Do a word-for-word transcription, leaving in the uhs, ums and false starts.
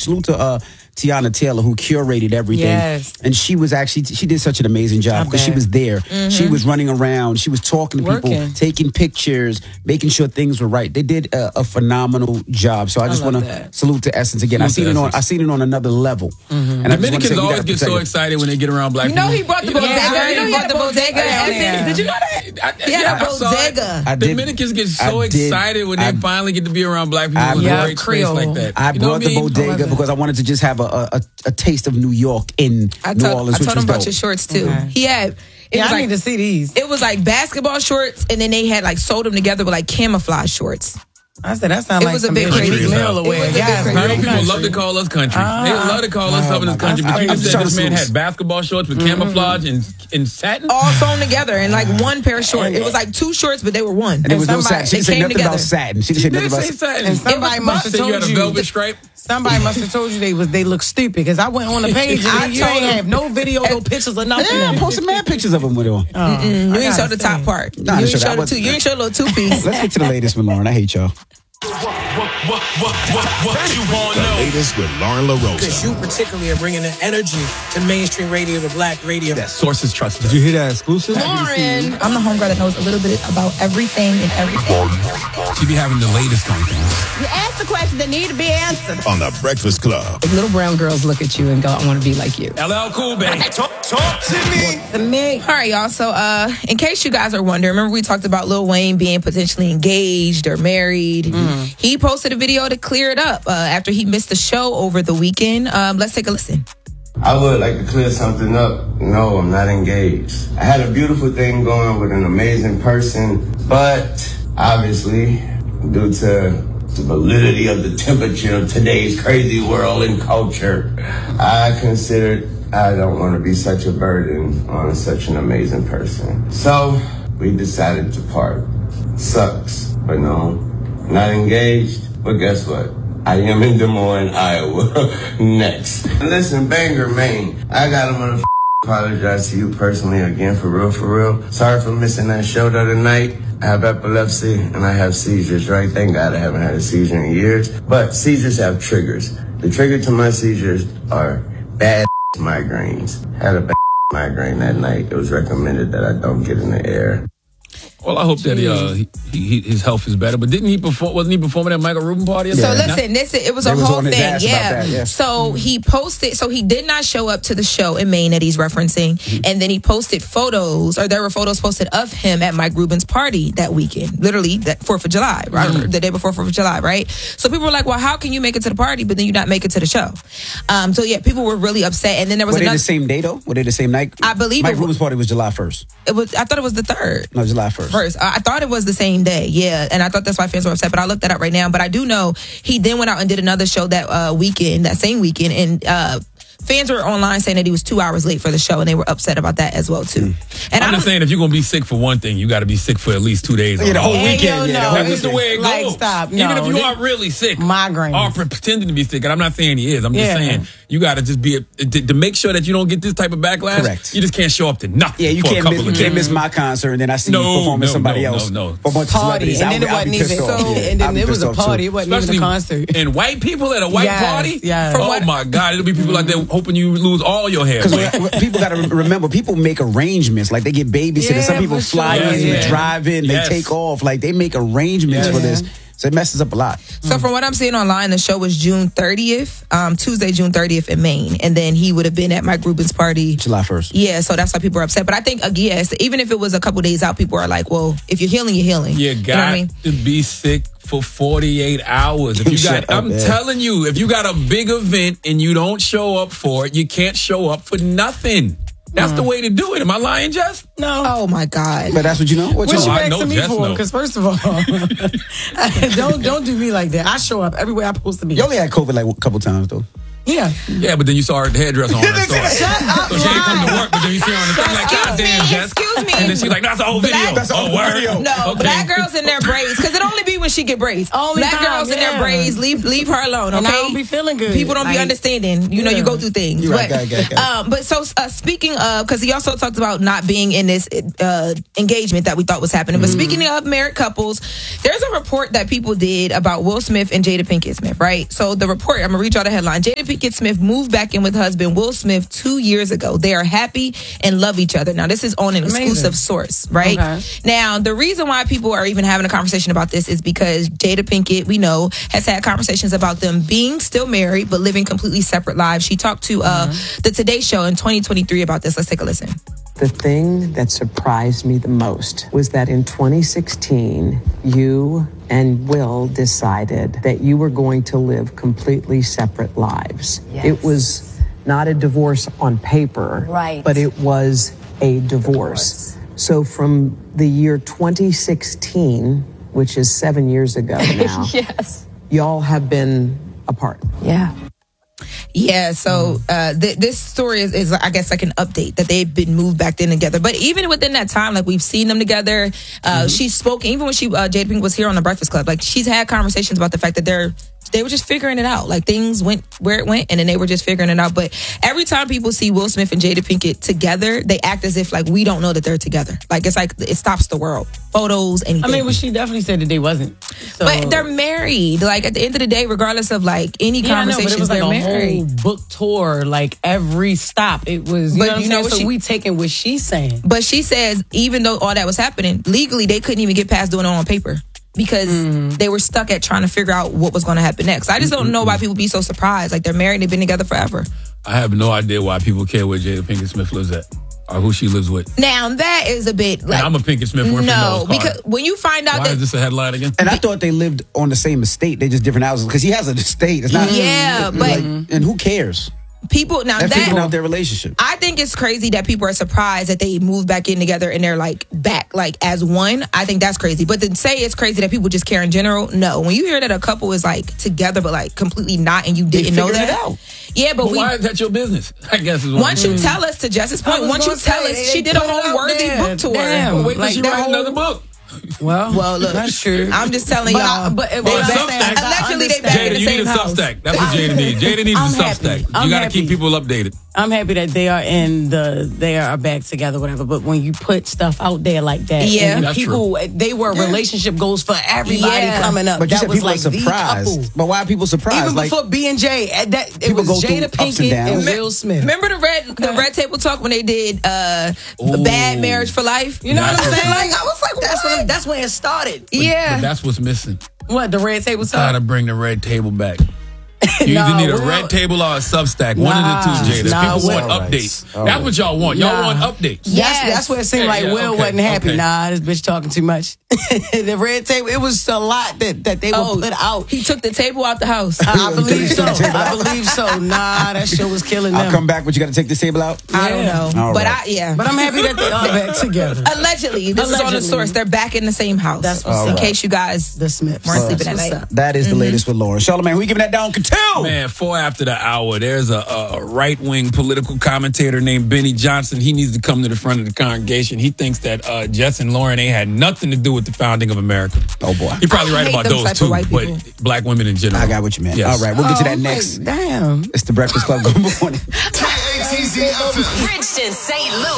salute to uh, Tiana Taylor, who curated everything. Yes. And she was actually, she did such an amazing job because she was there. Mm-hmm. She was running around. She was talking to Working. people, taking pictures, making sure things were right. They did a, a phenomenal job. So I just want to salute to Essence again. I seen it on, I seen it on another level. Mm-hmm. And Dominicans always get so excited when they get around black you know people. He brought the bodega. Yeah, you know he brought the bodega. Essence. Did you know that? I, yeah, yeah, the bodega. I did, Dominicans get so excited when they I, finally get to be around black people I, in yeah, a great space like that. I you brought know the bodega oh, because I wanted to just have a, a, a taste of New York in I New told, Orleans, I told which him was about dope. your shorts too. Okay. He had. It yeah, was I like, need to see these. It was like basketball shorts, and then they had like sewed them together with like camouflage shorts. I said that sounds it like was some a big crazy meal away. Yes, people love to call us country. Uh, they love to call us something in this country. But you said this man had basketball shorts with mm-hmm. camouflage and, and satin? All sewn together in like one pair of shorts. It was like two shorts, but they were one. And, and it was somebody, no satin. She said nothing together. about satin. She, she said did nothing say about satin. And somebody must have told you had a velvet stripe. Somebody must have told you they was they look stupid because I went on the page and I you ain't have no video, no pictures or nothing. Yeah, I posted mad pictures of them with on. Oh, you ain't show the top part. Nah, you ain't show the two. You ain't show the little two piece. Let's get to the latest with Lauren. I hate y'all. What, what, what, what, what, what you want to know? The latest with Lauren LaRosa. Because you particularly are bringing the energy to mainstream radio, to black radio. That sources trust. Did you hear that exclusive? Lauren. I'm the homegirl that knows a little bit about everything and everything. She be having the latest on things. You ask the questions that need to be answered. On The Breakfast Club. If little brown girls look at you and go, I want to be like you. L L Cool, baby. Talk, talk to me. To me. All right, y'all. So, uh, in case you guys are wondering, remember we talked about Lil Wayne being potentially engaged or married. Mm. He posted a video to clear it up uh, after he missed the show over the weekend. Um, let's take a listen. I would like to clear something up. No, I'm not engaged. I had a beautiful thing going with an amazing person, but obviously, due to the validity of the temperature of today's crazy world and culture, I considered I don't want to be such a burden on such an amazing person. So we decided to part. Sucks, but no, not engaged. But guess what? I am in Des Moines, Iowa. Next. Listen, Bangor, Maine. I gotta motherf- apologize to you personally again, for real, for real. Sorry for missing that show the other night. I have epilepsy and I have seizures, right? Thank God I haven't had a seizure in years. But seizures have triggers. The trigger to my seizures are bad migraines. Had a bad migraine that night. It was recommended that I don't get in the air. Well, I hope that uh, he, he, his health is better. But didn't he perform? Wasn't he performing at Michael Rubin party? So yeah. listen, this it was a was whole thing, yeah. That, yeah. So he posted. So he did not show up to the show in Maine that he's referencing, mm-hmm. and then he posted photos, or there were photos posted of him at Mike Rubin's party that weekend, literally that Fourth of July, right? Mm-hmm. The day before Fourth of July, right? So people were like, "Well, how can you make it to the party, but then you not make it to the show?" Um, so yeah, people were really upset, and then there was were another. They the same day though? Were they the same night? I believe Mike it, Rubin's party was July first. It was. I thought it was the third. No, July first. First, I thought it was the same day, yeah, and I thought that's why fans were upset. But I looked that up right now. But I do know he then went out and did another show that uh, weekend, that same weekend, and uh, fans were online saying that he was two hours late for the show, and they were upset about that as well too. Mm. And I'm just saying, if you're gonna be sick for one thing, you got to be sick for at least two days. Yeah, the whole Hey, weekend. yo, yeah, no, the whole That's the way it like, goes. Stop, no, Even if you this- are really sick, migraines, or pretending to be sick, and I'm not saying he is. I'm just Yeah. saying you got to just be a, to, to make sure that you don't get this type of backlash. Correct. You just can't show up to nothing. Yeah, you for can't a couple miss, of you days. can't miss my concert, and then I see No, you performing no, somebody no, else. no, no. For a bunch of party, celebrities. and then it I'll be- wasn't I'll be even. pissed off. So, Yeah, and I'll then be it was pissed a off, too. party. It wasn't even Especially a concert. and white people at a white Yes, party. yes. Oh my God, it'll be people like that hoping you lose all your hair. Because people got to remember, people make arrangements. Like they get babysitters. Yeah, Some people for fly sure. in, Yeah. drive in, Yes. they take off. Like they make arrangements Yes. for this. So it messes up a lot. So from what I'm seeing online, the show was June thirtieth, um, Tuesday, June thirtieth in Maine, and then he would have been at Mike Rubin's party July first. Yeah, so that's why people are upset. But I think, uh, yes, even if it was a couple days out, people are like, "Well, if you're healing, you're healing." You You got know what I mean? to be sick for forty-eight hours. If you Shut got, up, I'm man. telling you, if you got a big event and you don't show up for it, you can't show up for nothing. That's Mm. the way to do it. Am I lying, Jess? No. Oh my God. But that's what you know? What What you you Oh, I asking know me Jess for? know. Because first of all, don't don't do me like that. I show up everywhere I'm supposed to be. You only had COVID like a couple times though. Yeah. Yeah, but then you saw her hairdresser on her story. Shut up, So she ain't come to work, but then you see her on the thing like, God damn, Jess. Excuse me. And then she's like, that's a whole video. Black, that's a whole oh, word. video. No, okay. black girls in their braids, because it only be when she get braids. Only black time, girls in yeah. their braids, leave leave her alone, okay? And I don't be feeling good. People don't be Like, understanding. You know, yeah. you go through things. You're right, but, okay, okay, okay. Um, but so uh, speaking of, because he also talked about not being in this uh, engagement that we thought was happening. But Mm-hmm. speaking of married couples, there's a report that people did about Will Smith and Jada Pinkett Smith, right? So the report, I'm going to read y'all the headline. Jada Pinkett Smith moved back in with her husband Will Smith two years ago. They are happy and love each other. Now, this is on an Amazing. exclusive source, right? Okay. Now, the reason why people are even having a conversation about this is because Jada Pinkett, we know, has had conversations about them being still married but living completely separate lives. She talked to uh, Mm-hmm. the Today Show in twenty twenty-three about this. Let's take a listen. The thing that surprised me the most was that in twenty sixteen, you and Will decided that you were going to live completely separate lives. Yes. It was not a divorce on paper, Right. but it was a divorce. divorce. So from the year twenty sixteen, which is seven years ago now, Yes. y'all have been apart. Yeah. Yeah, so uh, th- this story is, is, I guess, like an update that they've been moved back in together. But even within that time, like we've seen them together. Uh, mm-hmm. She's spoken, even when she uh, Jada Pinkett was here on the Breakfast Club. Like she's had conversations about the fact that they're they were just figuring it out. Like things went where it went, and then they were just figuring it out. But every time people see Will Smith and Jada Pinkett together, they act as if like we don't know that they're together. Like it's like it stops the world. Photos, anything. I mean, well, she definitely said that they wasn't. So. But they're married. Like at the end of the day, regardless of like any yeah, conversations, I know, but it was like they're a married. whole book tour, like every stop. It was, you But know what you I'm know saying? what So she- we taking what she's saying. But she says even though all that was happening, legally they couldn't even get past doing it on paper because Mm. they were stuck at trying to figure out what was going to happen next. I just don't know why people be so surprised. Like they're married, they've been together forever. I have no idea why people care where Jada Pinkett Smith lives at or who she lives with. Now that is a bit like And I'm a Pinkett Smith. We're no, from Knowles because when you find out Why that is this a headline again? And I thought they lived on the same estate. They just different houses because he has an estate. It's not. Yeah, but- like, and who cares? people now They're figuring that out their relationship. I think it's crazy that people are surprised that they moved back in together and they're like back like as one. I think that's crazy. But to say it's crazy that people just care in general, no. When you hear that a couple is like together but like completely not and you didn't know figured that, it out. yeah. But, But we why is that your business? I guess is what once I'm you saying. tell us, to Jess's I point, was once you gonna tell say, us, they she did a put it whole out worthy there. book tour. Damn. Well, wait till Like she that write whole- another book. Well, Well, look, that's true. I'm just telling But y'all. I- but- they but a back- Substack. allegedly, they back I in Jada, the you need same a house. Substack. That's what Jada needs. Jada needs I'm a happy. Substack. I'm You got to happy. keep people updated. I'm happy that they are in the they are back together, whatever. But when you put stuff out there like that, Yeah. and That's people they were relationship goals for everybody Yeah. coming up. But you that said was people like are the surprised. couple. But why are people surprised? Even like, before B and J, uh, that it People was go through Jada ups and Pinkett and, downs. Will Smith. Remember the red the red table talk when they did uh, Bad Marriage for Life? You know what I'm That's saying? what- Like I was like, that's when that's when it started. Yeah. But that's what's missing. What the red table Gotta talk? bring the red table back. You Nah, either need a Will- red table or a Substack. One Nah, of the two, Jada. nah, People Will- want All right. updates. All That's right. what y'all want. Y'all Nah. want updates. That's, Yes. that's where it seemed Yeah, like yeah, Will okay, wasn't happy. okay. Nah, this bitch talking too much. The red table, it was a lot that, that they Oh, would put out. He took the table out the house. I believe so. Took the table I out. believe so. Nah, that show was killing them. I'll come back, but you got to take this table out. I don't know. All But right. I yeah. But I'm happy that they are back together. Allegedly, this is on the Allegedly. source. They're back in the same house. That's what's in up. case you guys The Smiths. weren't sleeping That's at what's night. up. That is the latest with Lauren. Charlamagne, who you giving that down to? Man, four after the hour, there's a, a right-wing political commentator named Benny Johnson. He needs to come to the front of the congregation. He thinks that uh, Jess and Lauren ain't had nothing to do with the founding of America. Oh, boy. He probably I right hate about them those type of too, white but people. black women in general. I got what you meant. Yes. All right, we'll get to that Oh, next. okay. Damn. It's the Breakfast Club. Good morning. K A T Z F M. Bridgeton, Saint Louis.